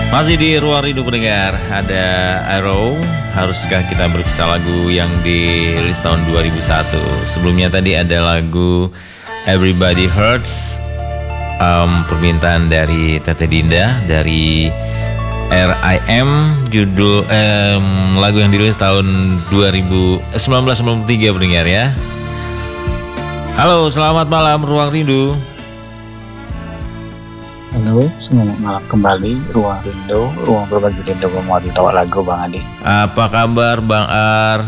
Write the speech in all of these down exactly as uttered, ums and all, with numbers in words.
Masih di Ruang Rindu pendengar, ada Arrow. Haruskah kita berpisah lagu yang di list tahun dua ribu satu. Sebelumnya tadi ada lagu Everybody Hurts, um, permintaan dari Tete Dinda dari R I M, judul um, lagu yang dirilis tahun dua ribu, eh, seribu sembilan ratus sembilan puluh tiga pendengar ya. Halo, selamat malam Ruang Rindu. Halo, selamat malam kembali Ruang Rindu, ruang berbagi rindu memuat tawa lagu Bang Adi. Apa kabar Bang Ar?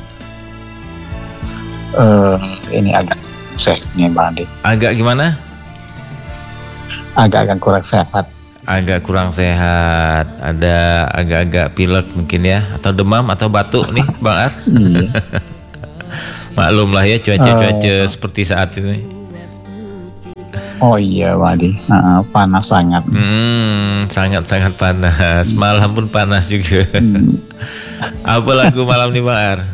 Uh, ini agak sehat nih Bang Adi. Agak gimana? Agak-agak kurang sehat. Agak kurang sehat. Ada agak-agak pilek mungkin ya, atau demam atau batuk nih Bang Ar. Iya. Maklum lah ya cuaca-cuaca uh, seperti saat ini. Oh iya Bang Adi, uh, panas sangat. Hmm, sangat-sangat panas. Malam pun panas juga. Hmm. Apa lagu malam nih Bang Ar?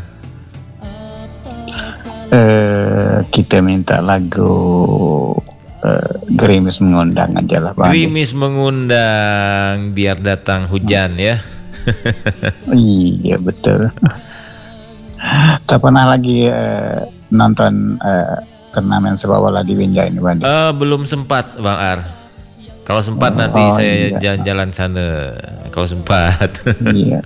Uh, kita minta lagu uh, Gerimis Mengundang aja lah Bang Adi. Gerimis Mengundang, biar datang hujan ya. Iya betul. Tak pernah lagi uh, nonton uh, turnamen sepak bola di Binjai ini Bang. Uh, belum sempat Bang Ar. Kalau sempat oh, nanti saya iya. jalan-jalan sana. Kalau sempat. Iya.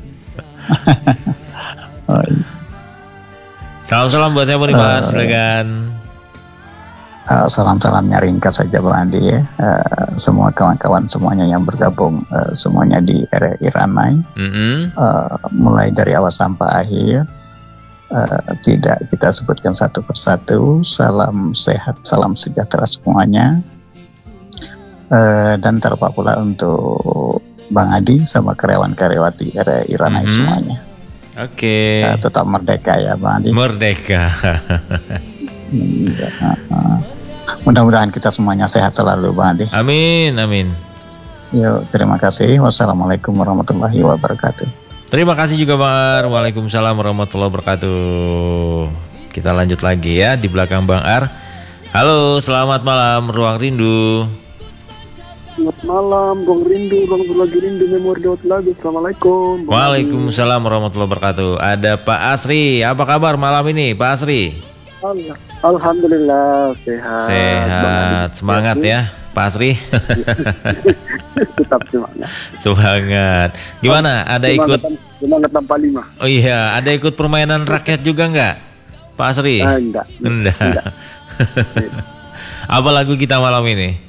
Oh, iya. Salam-salam buat siapa nih Bang Ar, uh, silakan. Uh, salam-salamnya ringkas saja Bang Andi ya. Uh, semua kawan-kawan semuanya yang bergabung, uh, semuanya di R R I Ranai. Mm-hmm. Uh, mulai dari awal sampai akhir. Uh, tidak kita sebutkan satu persatu. Salam sehat, salam sejahtera semuanya, uh, dan terpa pula untuk Bang Adi sama karyawan-karyawati R R I Ranai mm-hmm. semuanya. Oke. Okay. Uh, tetap merdeka ya Bang Adi. Merdeka. Iya. Uh, mudah-mudahan kita semuanya sehat selalu Bang Adi. Amin, amin. Yuk, terima kasih. Wassalamualaikum warahmatullahi wabarakatuh. Terima kasih juga Bang Ar. Waalaikumsalam warahmatullahi wabarakatuh. Kita lanjut lagi ya di belakang Bang Ar. Halo, selamat malam Ruang Rindu. Selamat malam Ruang Rindu, ruang berbagi rindu memori dawat lagu. Assalamualaikum. Waalaikumsalam warahmatullahi wabarakatuh. Ada Pak Asri. Apa kabar malam ini Pak Asri? Alhamdulillah sehat. Sehat. Semangat ya Pak Asri. Tetap semangat. Semangat. Gimana? Ada semangat, ikut? Semangat tanpa lima. Oh iya, ada ikut permainan rakyat juga nggak, Pak Asri? Ah, enggak. Enggak. enggak. Apa lagu kita malam ini?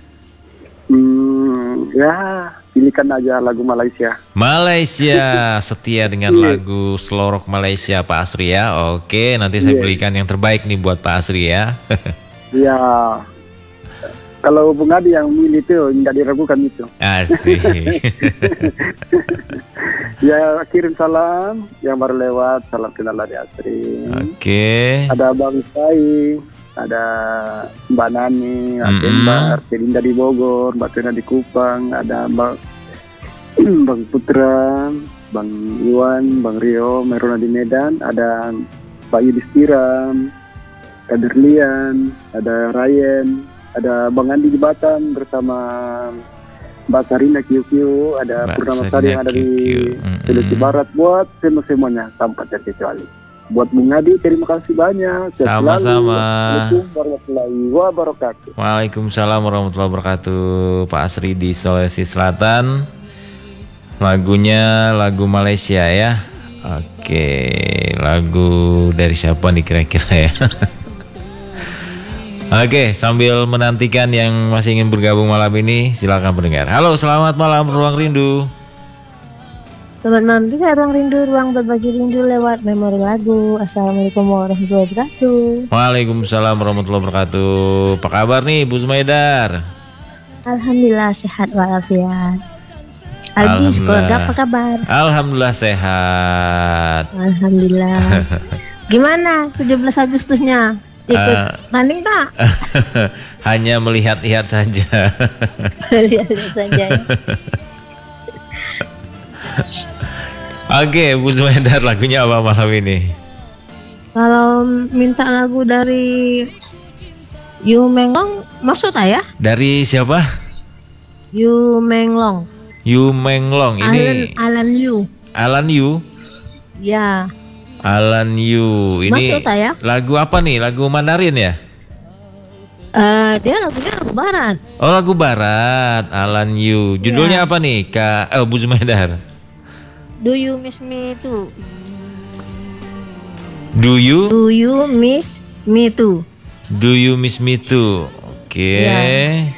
Hmm, ya, pilihkan aja lagu Malaysia. Malaysia, setia dengan lagu Selorok Malaysia Pak Asri ya. Oke, nanti saya belikan yang terbaik nih buat Pak Asri ya. Iya. Kalau Bung Adi yang milih itu nggak diragukan itu. Asik. Ya kirim salam yang baru lewat, salam kenal dari Asri. Oke. Okay. Ada Bang Sai, ada Mbak Nani, mm-hmm. Mbak Celinda di Bogor, Mbak Tena di Kupang, ada Mbak Bang Putra, Bang Iwan, Bang Rio, Meruna di Medan, ada Pak Yudhistira, ada Derlian, ada Ryan, ada Bang Andi di Batam bersama Mbak Sarina Q Q, ada Purnama Sari yang ada di Sulawesi Barat. Buat semua-semuanya tanpa terkecuali. Buat Bung Adi terima kasih banyak. Sama-sama. Assalamualaikum warahmatullahi wabarakatuh. Waalaikumsalam warahmatullahi wabarakatuh. Pak Asri di Sulawesi Selatan. Lagunya lagu Malaysia ya. Oke, lagu dari siapa nih kira-kira ya? Oke, sambil menantikan yang masih ingin bergabung malam ini, silakan pendengar. Halo, selamat malam Ruang Rindu. Selamat malam juga Ruang Rindu, ruang berbagi rindu lewat memori lagu. Assalamualaikum warahmatullahi wabarakatuh. Waalaikumsalam warahmatullahi wabarakatuh. Apa kabar nih Bu Zumaidar? Alhamdulillah sehat walafiat. Aldi, keluarga apa kabar? Alhamdulillah sehat. Alhamdulillah. Gimana tujuh belas Agustusnya? Ikut uh, tanding tak? Hanya melihat-lihat saja. Melihat-lihat saja. Oke, Bu Zumaidar, lagunya apa malam ini? Kalau minta lagu dari Yu Menglong, maksud ya? Dari siapa? Yu Menglong. Yu Menglong ini. Alan Alan Yu. Alan Yu. Ya. Alan Yu ini. Masuk tak ya? Lagu apa nih? Lagu Mandarin ya? Uh, dia lagunya lagu barat. Oh lagu barat. Alan Yu. Judulnya ya. Apa nih Kak eh, Bu Zumedar? Do you miss me too? Do you? Do you miss me too? Do you miss me too? Oke. Okay. Ya.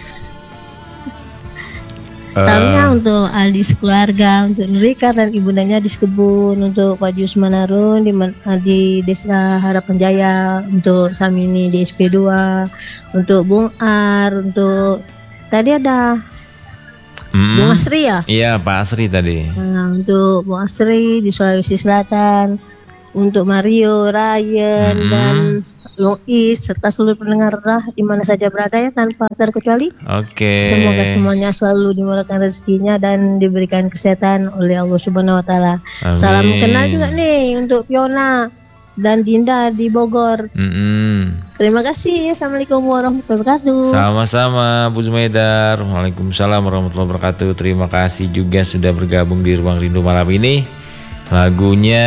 Salamnya Uh, untuk Aldi sekeluarga, untuk Nurika dan ibundanya di Sekebun, untuk Pak Jus Manarun di, di Desa Harapan Jaya, untuk Samini di S P dua, untuk Bung Ar, untuk tadi ada mm, Bung Asri ya? Iya Pak Asri tadi. Nah, untuk Bung Asri di Sulawesi Selatan, untuk Mario, Ryan mm. dan Lois serta seluruh pendengar lah di mana saja berada ya tanpa terkecuali. Oke. Okay. Semoga semuanya selalu dimurahkan rezekinya dan diberikan kesehatan oleh Allah Subhanahu Wa Taala. Salam kenal juga nih untuk Fiona dan Dinda di Bogor. Mm-hmm. Terima kasih. Assalamualaikum warahmatullahi wabarakatuh. Sama-sama Bu Zumedar. Waalaikumsalam warahmatullahi wabarakatuh. Terima kasih juga sudah bergabung di Ruang Rindu malam ini. Lagunya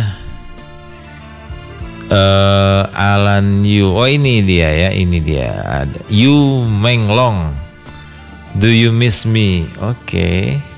Uh, Alan Yu. Oh ini dia ya, ini dia. Ada Yu Menglong. Do you miss me? Oke. Okay.